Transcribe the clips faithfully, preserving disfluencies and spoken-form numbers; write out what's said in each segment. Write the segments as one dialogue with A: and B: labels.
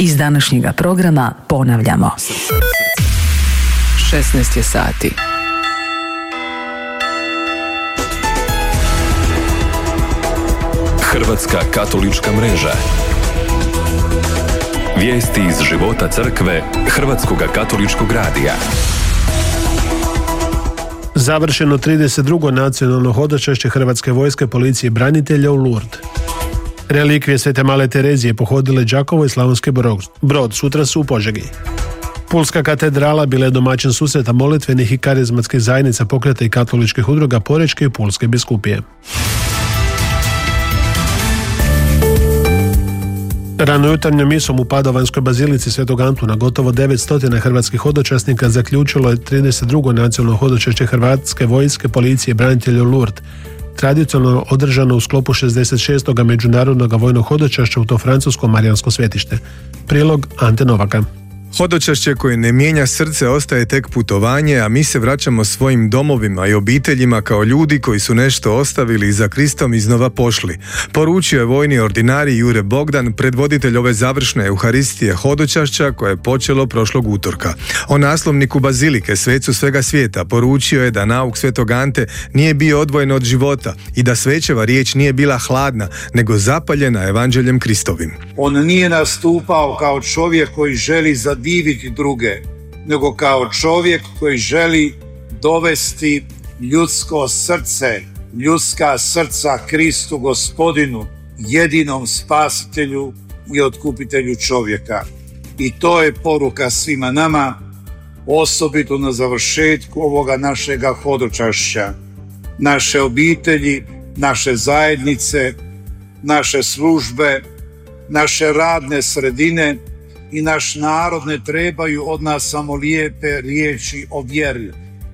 A: Iz današnjega programa ponavljamo.
B: šesnaest je sati.
C: Hrvatska katolička mreža. Vijesti iz života crkve Hrvatskoga katoličkog radija.
D: Završeno trideset drugo nacionalno hodočašće Hrvatske vojske, policije i branitelja u Lourdes. Relikvije Svete Male Terezije pohodile Đakovo i Slavonski Brod, sutra su u Požegi. Pulska katedrala bila je domaćin susreta molitvenih i karizmatskih zajednica, pokreta i katoličkih udruga Porečke i Pulske biskupije. Ranojutarnjom misom u Padovanskoj bazilici Svetog Antuna gotovo devetsto hrvatskih hodočasnika zaključilo je trideset drugo nacionalno hodočašće Hrvatske vojske, policije i branitelja u Lourdes, tradicionalno održano u sklopu šezdeset šestog međunarodnog vojnog hodočašća u to francusko marijansko svetište. Prilog Ante Novaka.
E: Hodočašće koje ne mijenja srce ostaje tek putovanje, a mi se vraćamo svojim domovima i obiteljima kao ljudi koji su nešto ostavili i za Kristom iznova pošli. Poručio je vojni ordinarij Jure Bogdan, predvoditelj ove završne Euharistije hodočašća koje je počelo prošlog utorka. O naslovniku bazilike Svecu svega svijeta poručio je da nauk Svetog Ante nije bio odvojen od života i da Svećeva riječ nije bila hladna, nego zapaljena evanđeljem Kristovim.
F: On nije nastupao kao čovjek koji želi za diviti druge, nego kao čovjek koji želi dovesti ljudsko srce, ljudska srca Kristu Gospodinu, jedinom spasitelju i otkupitelju čovjeka. I to je poruka svima nama, osobito na završetku ovoga našega hodočašća. Naše obitelji, naše zajednice, naše službe, naše radne sredine i naš narod ne trebaju od nas samo lijepe riječi o vjeri.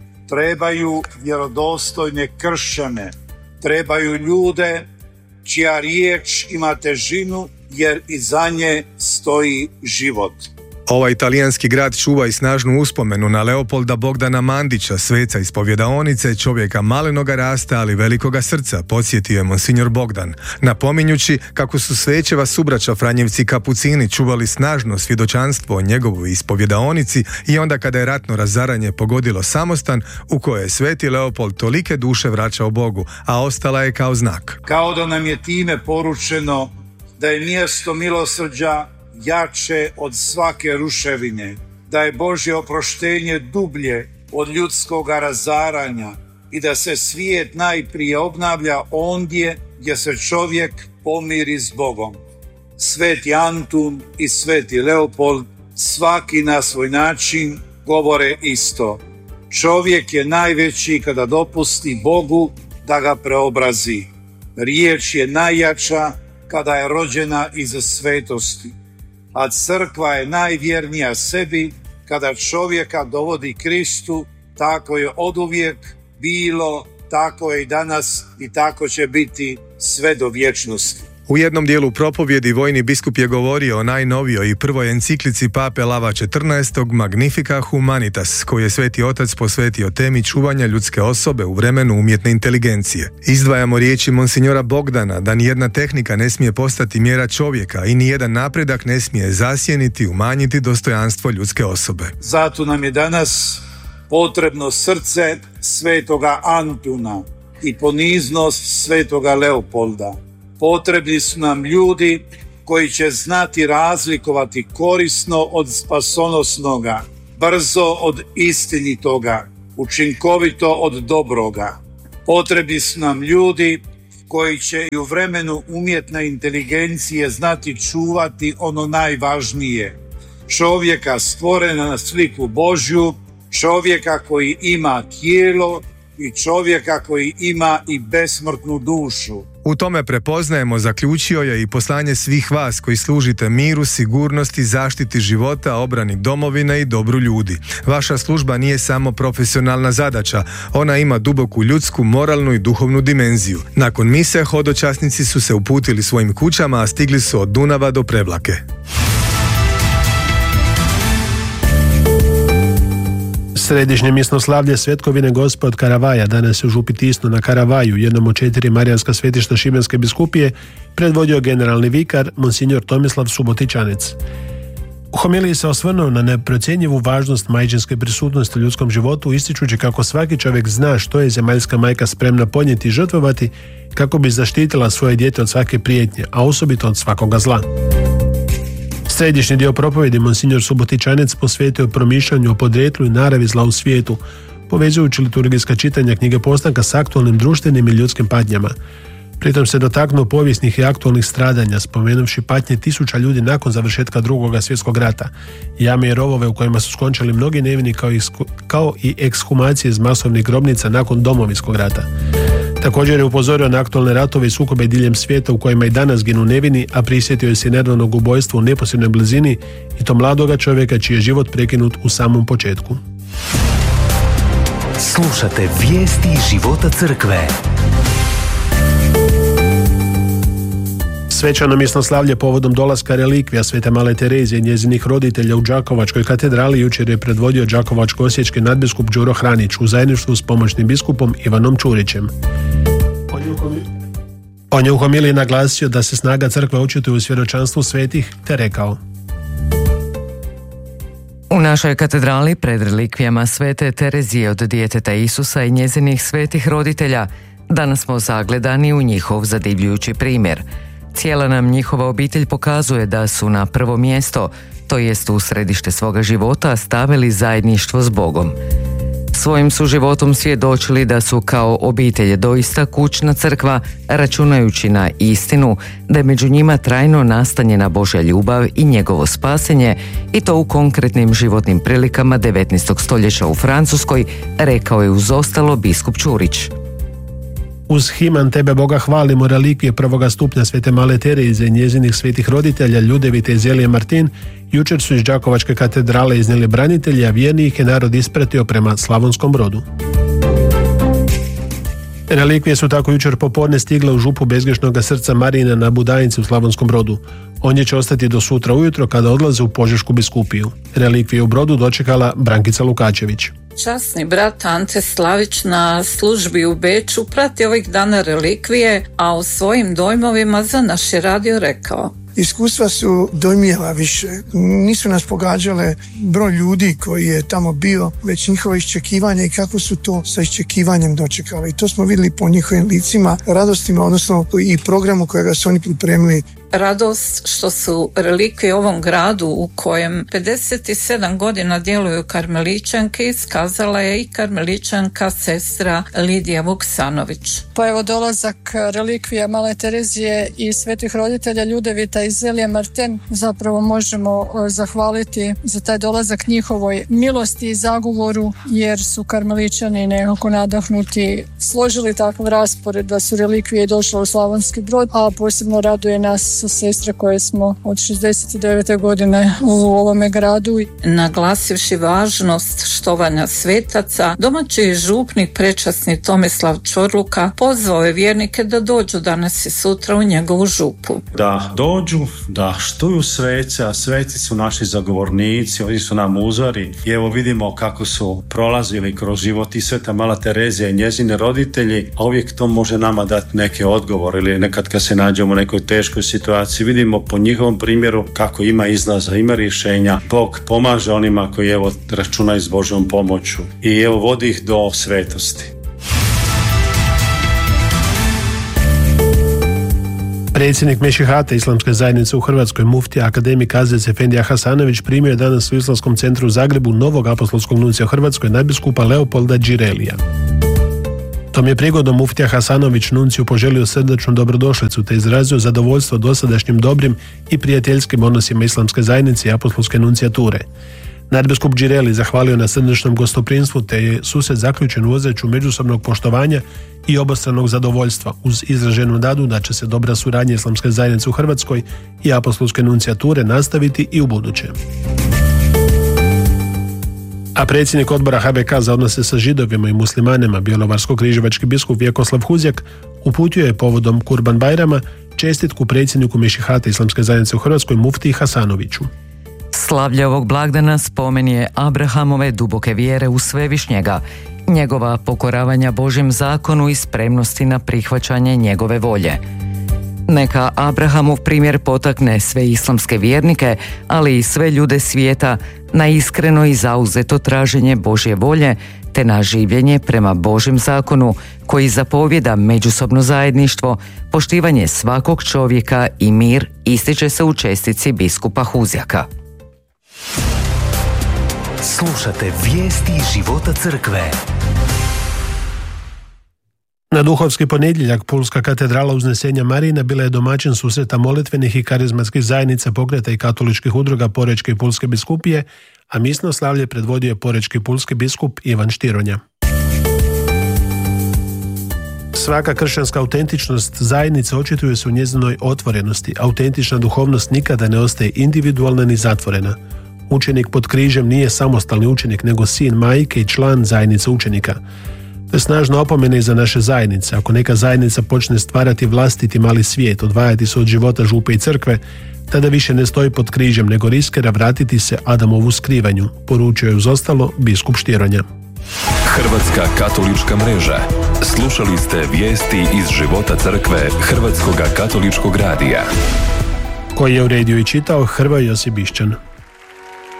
F: Trebaju vjerodostojne kršćane, trebaju ljude čija riječ ima težinu jer iza nje stoji život.
E: Ovaj italijanski grad čuva i snažnu uspomenu na Leopolda Bogdana Mandića, sveca ispovjedaonice, čovjeka malenoga rasta, ali velikoga srca, podsjetio je monsignor Bogdan, napominjući kako su Svećeva subraća Franjevci Kapucini čuvali snažno svjedočanstvo o njegovoj ispovjedaonici i onda kada je ratno razaranje pogodilo samostan u kojoj je sveti Leopold tolike duše vraćao Bogu, a ostala je kao znak.
F: Kao da nam je time poručeno da je mjesto milosrđa jače od svake ruševine, da je Božje oproštenje dublje od ljudskoga razaranja i da se svijet najprije obnavlja ondje gdje se čovjek pomiri s Bogom. Sveti Antun i sveti Leopold svaki na svoj način govore isto. Čovjek je najveći kada dopusti Bogu da ga preobrazi. Riječ je najjača kada je rođena iz svetosti. A crkva je najvjernija sebi kada čovjeka dovodi Kristu, tako je oduvijek bilo, tako je i danas i tako će biti sve do vječnosti.
E: U jednom dijelu propovjedi vojni biskup je govorio o najnovijoj i prvoj enciklici pape Lava četrnaestog Magnifica Humanitas, koju je Sveti Otac posvetio temi čuvanja ljudske osobe u vremenu umjetne inteligencije. Izdvajamo riječi monsignora Bogdana da nijedna tehnika ne smije postati mjera čovjeka i nijedan napredak ne smije zasjeniti, umanjiti dostojanstvo ljudske osobe.
F: Zato nam je danas potrebno srce svetoga Antuna i poniznost svetoga Leopolda. Potrebni su nam ljudi koji će znati razlikovati korisno od spasonosnoga, brzo od istinitoga, učinkovito od dobroga. Potrebni su nam ljudi koji će i u vremenu umjetne inteligencije znati čuvati ono najvažnije. Čovjeka stvorena na sliku Božju, čovjeka koji ima tijelo i čovjeka koji ima i besmrtnu dušu.
E: U tome prepoznajemo, zaključio je, i poslanje svih vas koji služite miru, sigurnosti, zaštiti života, obrani domovine i dobru ljudi. Vaša služba nije samo profesionalna zadaća, ona ima duboku ljudsku, moralnu i duhovnu dimenziju. Nakon mise hodočasnici su se uputili svojim kućama, a stigli su od Dunava do Prevlake.
D: Središnje mjesnoslavlje Svetkovine Gospe od Karavaja danas je u Župi Tisno na Karavaju, jednom od četiri marijanska svetišta Šibenske biskupije, predvodio generalni vikar monsignor Tomislav Subotičanec. U homiliji se osvrnuo na neprocjenjivu važnost majčinske prisutnosti u ljudskom životu, ističući kako svaki čovjek zna što je zemaljska majka spremna podnijeti i žrtvovati kako bi zaštitila svoje dijete od svake prijetnje, a osobito od svakoga zla. Središnji dio propovjedi monsignor Subotičanec posvetio promišljanju o podrijetlu i naravi zla u svijetu, povezujući liturgijska čitanja knjige Postanka s aktualnim društvenim i ljudskim patnjama. Pritom se dotaknuo povijesnih i aktualnih stradanja, spomenuvši patnje tisuća ljudi nakon završetka drugog svjetskog rata, jame i rovove u kojima su skončali mnogi nevini, kao i, kao i ekshumacije iz masovnih grobnica nakon domovinskog rata. Također je upozorio na aktualne ratove i sukobe diljem svijeta u kojima i danas ginu nevini, a prisjetio je se nervnog ubojstva u neposrednoj blizini i to mladoga čovjeka čiji je život prekinut u samom početku.
B: Slušate vijesti života crkve.
D: Svečano mjesnoslavlje povodom dolaska relikvija Svete Male Terezije i njezinih roditelja u Đakovačkoj katedrali jučer je predvodio đakovačko-osječki nadbiskup Đuro Hranić u zajedništvu s pomoćnim biskupom Ivanom Čurićem. On je u homiliji naglasio da se snaga crkve očituje u svjedočanstvu svetih, te rekao:
G: U našoj katedrali pred relikvijama Svete Terezije od djeteta Isusa i njezinih svetih roditelja danas smo zagledani u njihov zadivljujući primjer. Cijela nam njihova obitelj pokazuje da su na prvo mjesto, to jest u središte svoga života, stavili zajedništvo s Bogom. Svojim su životom svjedočili da su kao obitelj doista kućna crkva, računajući na istinu da je među njima trajno nastanjena Božja ljubav i njegovo spasenje, i to u konkretnim životnim prilikama devetnaestog stoljeća u Francuskoj, rekao je uz ostalo biskup Čurić.
D: Uz himan Tebe Boga hvalimo relikvije prvoga stupnja Svete Male Terezije i njezinih svetih roditelja Ljudevite i Zelije Martin jučer su iz Đakovačke katedrale iznijeli branitelji, a vjerni ih je narod ispratio prema Slavonskom Brodu. Relikvije su tako jučer popodne stigle u župu Bezgrešnoga srca Marijina na Budajnici u Slavonskom Brodu. On će ostati do sutra ujutro kada odlaze u Požešku biskupiju. Relikvije u Brodu dočekala Brankica Lukačević.
H: Časni brat Ante Slavić na službi u Beču prati ovih dana relikvije, a u svojim dojmovima za naš je radio rekao:
I: Iskustva su dojmijeva više. Nisu nas pogađale broj ljudi koji je tamo bio, već njihovo iščekivanje i kako su to sa iščekivanjem dočekali. I to smo vidjeli po njihovim licima, radostima, odnosno i programu kojega su oni pripremili.
H: Radost što su relikvije u ovom gradu u kojem pedeset sedam godina djeluju karmeličanke iskazala je i karmeličanka sestra Lidija Vuksanović.
J: Pa evo, dolazak relikvija Male Terezije i svetih roditelja Ljudevita i Zelije Martin zapravo možemo zahvaliti za taj dolazak njihovoj milosti i zagovoru, jer su karmeličani nekako nadahnuti složili takav raspored da su relikvije došle u Slavonski Brod, a posebno raduje nas sestre koje smo od šezdeset devete godine u ovome gradu.
H: Naglasivši važnost štovanja svetaca, domaći župnik prečasni Tomislav Čorluka pozvao je vjernike da dođu danas i sutra u njegovu župu.
K: Da dođu, da štuju svece, a sveci su naši zagovornici, oni su nam uzori i evo vidimo kako su prolazili kroz život i Sveta Mala Terezija i njezine roditelji, a uvijek to može nama dati neke odgovore ili nekad kad se nađemo u nekoj teškoj situaciji, vidimo po njihovom primjeru kako ima izlaza, ima rješenja. Bog pomaže onima koji evo računaju s Božjom pomoću i evo vodi ih do svetosti.
D: Predsjednik Mešihata Islamske zajednice u Hrvatskoj, muftija akademik Azec Efendija Hasanović, primio je danas u Islamskom centru u Zagrebu novog apostolskog nuncija u Hrvatskoj, nadbiskupa Leopolda Đirelija. Tom je prigodom muftija Hasanović nunciju poželio srdečnu dobrodošlicu te izrazio zadovoljstvo dosadašnjim dobrim i prijateljskim odnosima Islamske zajednice i apostolske nuncijature. Nadbiskup Đireli zahvalio na srdečnom gostoprinstvu te je susret zaključen u ozračju međusobnog poštovanja i obostranog zadovoljstva uz izraženu nadu da će se dobra suradnja Islamske zajednice u Hrvatskoj i apostolske nuncijature nastaviti i u buduće. A predsjednik odbora H B K za odnose sa židovima i muslimanima, bjelovarsko-križevački biskup Vjekoslav Huzjak, uputio je povodom Kurban Bajrama čestitku predsjedniku Mešihata Islamske zajednice u Hrvatskoj, muftiji Hasanoviću.
G: Slavlje ovog blagdana spomen je Abrahamove duboke vjere u Svevišnjega, njegova pokoravanja Božjem zakonu i spremnosti na prihvaćanje njegove volje. Neka Abrahamov primjer potakne sve islamske vjernike, ali i sve ljude svijeta na iskreno i zauzeto traženje Božje volje, te na življenje prema Božjem zakonu koji zapovjeda međusobno zajedništvo, poštivanje svakog čovjeka i mir, ističe se u čestici biskupa Huzjaka.
B: Slušate vijesti života crkve.
D: Na duhovski ponedjeljak Pulska katedrala Uznesenja Marina bila je domaćin susreta molitvenih i karizmatskih zajednica, pokreta i katoličkih udruga Porečke i Pulske biskupije, a misno slavlje predvodio je porečki pulski biskup Ivan Štironja. Svaka kršćanska autentičnost zajednice očituje se u njezinoj otvorenosti. Autentična duhovnost nikada ne ostaje individualna ni zatvorena. Učenik pod križem nije samostalni učenik, nego sin majke i član zajednice učenika. To je snažna opomena i za naše zajednice. Ako neka zajednica počne stvarati vlastiti mali svijet, odvajati se od života župe i crkve, tada više ne stoji pod križem, nego riskira vratiti se Adamovu skrivanju, poručio je uz ostalo biskup Štironja.
C: Hrvatska katolička mreža. Slušali ste vijesti iz života crkve Hrvatskoga katoličkog radija.
D: Koji je uredio i čitao Hrvoje Josip Bišćan.